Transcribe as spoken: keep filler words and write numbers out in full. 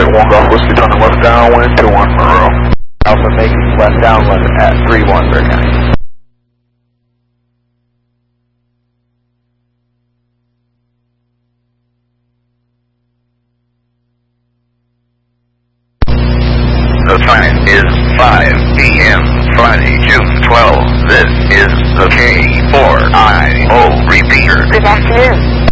one Golf Whiskey turning left downwind, two one Monroe. Alpha making left downwind at three one Bear County. The time is five p m Friday, June twelfth. This is the K four I O repeater. Good afternoon.